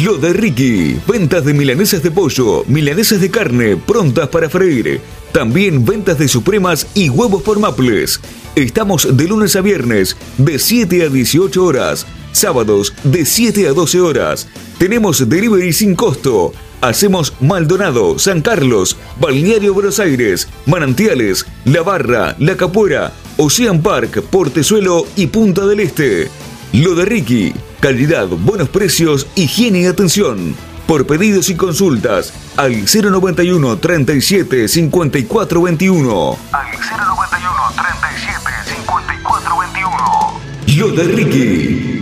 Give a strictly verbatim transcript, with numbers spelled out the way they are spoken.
Lo de Ricky, ventas de milanesas de pollo, milanesas de carne, prontas para freír. También ventas de supremas y huevos por Maples. Estamos de lunes a viernes, de siete a dieciocho horas. Sábados, de siete a doce horas. Tenemos delivery sin costo. Hacemos Maldonado, San Carlos, Balneario Buenos Aires, Manantiales, La Barra, La Capuera, Ocean Park, Portezuelo y Punta del Este. Lo de Ricky, calidad, buenos precios, higiene y atención. Por pedidos y consultas, al cero noventa y uno, treinta y siete, cincuenta y cuatro veintiuno. Al cero noventa y uno, treinta y siete, cincuenta y cuatro veintiuno. Lo de Ricky.